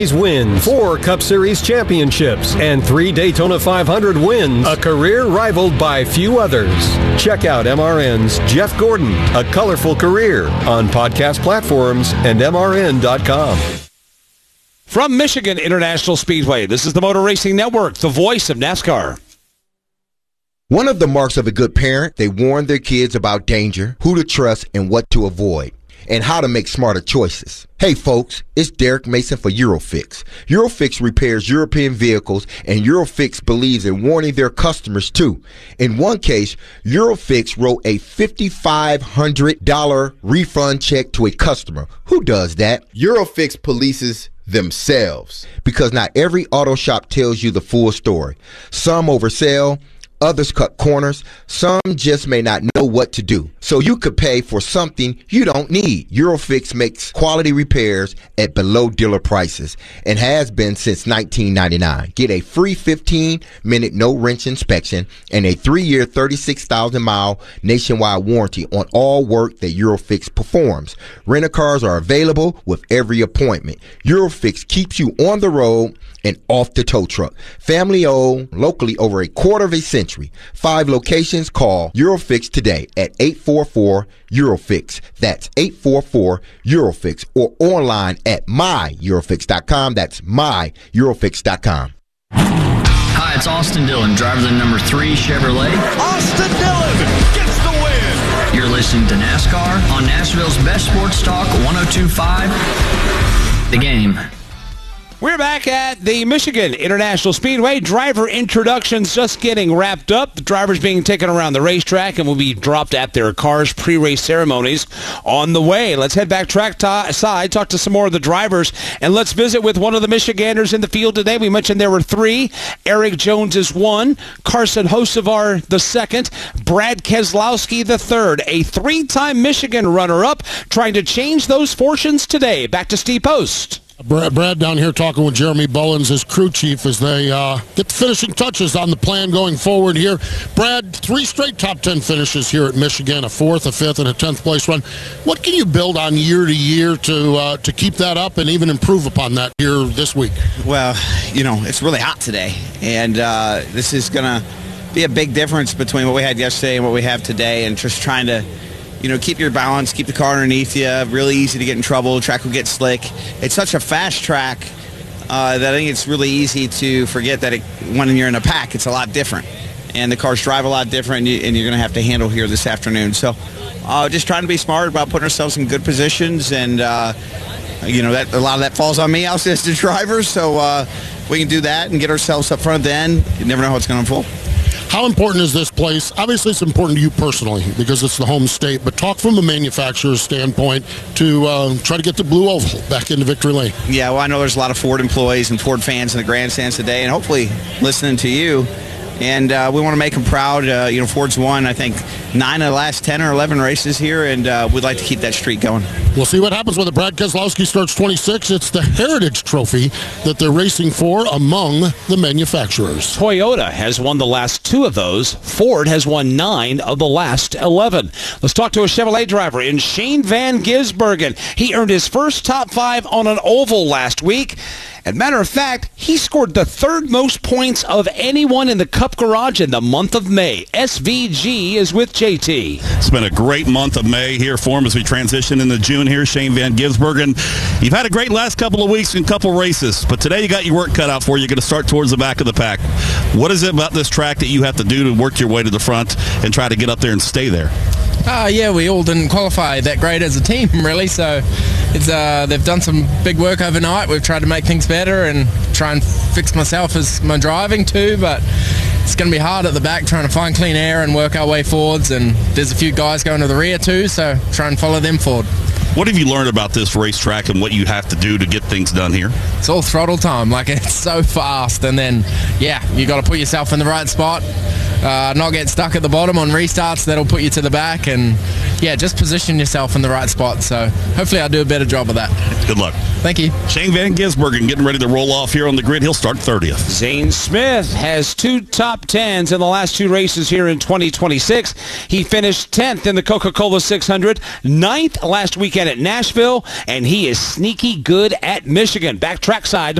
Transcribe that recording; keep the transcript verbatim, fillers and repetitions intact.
win, four Cup Series championships, and three Daytona five hundred wins, a career rivaled by few others. Check out M R N's Jeff Gordon, A Colorful Career, on podcast platforms and M R N dot com. From Michigan International Speedway, this is the Motor Racing Network, the voice of NASCAR. One of the marks of a good parent, they warn their kids about danger, who to trust, and what to avoid, and how to make smarter choices. Hey folks, it's Derek Mason for Eurofix. Eurofix repairs European vehicles, and Eurofix believes in warning their customers too. In one case, Eurofix wrote a five thousand five hundred dollars refund check to a customer. Who does that? Eurofix polices themselves. Because not every auto shop tells you the full story. Some oversell, others cut corners, some just may not know what to do. So you could pay for something you don't need. Eurofix makes quality repairs at below dealer prices and has been since nineteen ninety-nine. Get a free fifteen minute no-wrench inspection and a three-year, thirty-six thousand mile nationwide warranty on all work that Eurofix performs. Rent-a-cars are available with every appointment. Eurofix keeps you on the road and off the tow truck. Family owned, locally over a quarter of a century. Five locations. Call Eurofix today at eight four four Eurofix. That's eight four four Eurofix, or online at my eurofix dot com. That's my eurofix dot com. Hi, it's Austin Dillon, driver of the number three Chevrolet. Austin Dillon gets the win. You're listening to NASCAR on Nashville's best sports talk, one oh two point five, The Game. We're back at the Michigan International Speedway. Driver introductions just getting wrapped up. The drivers being taken around the racetrack and will be dropped at their cars. Pre-race ceremonies on the way. Let's head back track t- side, talk to some more of the drivers, and let's visit with one of the Michiganders in the field today. We mentioned there were three. Eric Jones is one. Carson Hocevar the second. Brad Keselowski the third. A three-time Michigan runner-up trying to change those fortunes today. Back to Steve Post. Brad, Brad down here talking with Jeremy Bullins, his crew chief, as they uh, get the finishing touches on the plan going forward here. Brad, three straight top ten finishes here at Michigan, a fourth, a fifth, and a tenth place run. What can you build on year to year to uh, to keep that up and even improve upon that here this week? Well, you know, it's really hot today, and uh, this is going to be a big difference between what we had yesterday and what we have today, and just trying to, you know, keep your balance, keep the car underneath you. Really easy to get in trouble. The track will get slick. It's such a fast track uh, that I think it's really easy to forget that it, when you're in a pack, it's a lot different. And the cars drive a lot different, and, you, and you're going to have to handle here this afternoon. So uh, just trying to be smart about putting ourselves in good positions. And, uh, you know, that a lot of that falls on me also as the driver. So uh, we can do that and get ourselves up front at the end. You never know how it's going to unfold. How important is this place? Obviously, it's important to you personally because it's the home state, but talk from the manufacturer's standpoint to uh, try to get the Blue Oval back into victory lane. Yeah, well, I know there's a lot of Ford employees and Ford fans in the grandstands today, and hopefully listening to you. And uh, we want to make them proud. Uh, you know, Ford's won, I think, nine of the last ten or eleven races here, and uh, we'd like to keep that streak going. We'll see what happens when the Brad Keselowski starts twenty-six. It's the Heritage Trophy that they're racing for among the manufacturers. Toyota has won the last two of those. Ford has won nine of the last eleven. Let's talk to a Chevrolet driver in Shane Van Gisbergen. He earned his first top five on an oval last week. As a matter of fact, he scored the third most points of anyone in the Cup Garage in the month of May. S V G is with J T. It's been a great month of May here for him as we transition into June here. Shane Van Gisbergen, you've had a great last couple of weeks and couple races, but today you got your work cut out for you. You're going to start towards the back of the pack. What is it about this track that you have to do to work your way to the front and try to get up there and stay there? Uh, yeah, we all didn't qualify that great as a team, really, so it's uh, they've done some big work overnight. We've tried to make things better and try and fix myself as my driving too, but it's going to be hard at the back trying to find clean air and work our way forwards, and there's a few guys going to the rear too, so try and follow them forward. What have you learned about this racetrack and what you have to do to get things done here? It's all throttle time. Like, it's so fast, and then, yeah, you got to put yourself in the right spot. uh, not get stuck at the bottom on restarts. That'll put you to the back, and yeah, just position yourself in the right spot. So hopefully I'll do a better job of that. Good luck. Thank you. Shane Van Gisbergen getting ready to roll off here on the grid. He'll start thirtieth. Zane Smith has two top tens in the last two races here in twenty twenty-six. He finished tenth in the Coca-Cola six hundred, ninth last weekend at Nashville, and he is sneaky good at Michigan. Back trackside.